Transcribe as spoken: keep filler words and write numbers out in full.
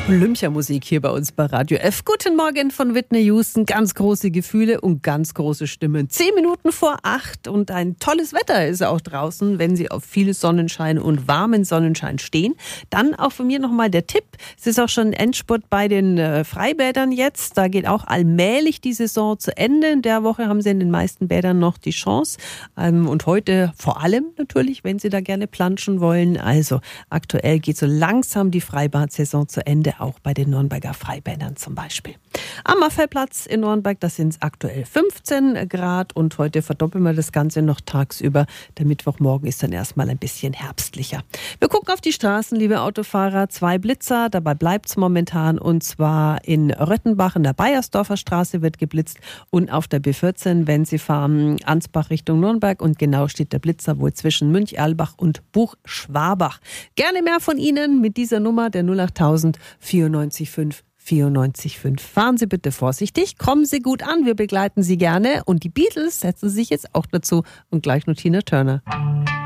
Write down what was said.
Olympiamusik hier bei uns bei Radio F. Guten Morgen von Whitney Houston. Ganz große Gefühle und ganz große Stimmen. Zehn Minuten vor acht und ein tolles Wetter ist auch draußen, wenn Sie auf viel Sonnenschein und warmen Sonnenschein stehen. Dann auch von mir nochmal der Tipp. Es ist auch schon Endspurt bei den äh, Freibädern jetzt. Da geht auch allmählich die Saison zu Ende. In der Woche haben Sie in den meisten Bädern noch die Chance. Ähm, und heute vor allem natürlich, wenn Sie da gerne planschen wollen. Also aktuell geht so langsam die Freibad-Saison zu Ende. Auch bei den Nürnberger Freibädern zum Beispiel. Am Affelplatz in Nürnberg, das sind aktuell fünfzehn Grad und heute verdoppeln wir das Ganze noch tagsüber. Der Mittwochmorgen ist dann erstmal ein bisschen herbstlicher. Wir gucken auf die Straßen, liebe Autofahrer. Zwei Blitzer, dabei bleibt es momentan und zwar in Röttenbach in der Bayersdorfer Straße wird geblitzt und auf der B vierzehn, wenn Sie fahren Ansbach Richtung Nürnberg und genau steht der Blitzer wohl zwischen Münch-Erlbach und Buchschwabach. Gerne mehr von Ihnen mit dieser Nummer der null achttausend vierundneunzig fünf vierundneunzig fünf. Fahren Sie bitte vorsichtig, kommen Sie gut an, wir begleiten Sie gerne und die Beatles setzen sich jetzt auch dazu und gleich noch Tina Turner.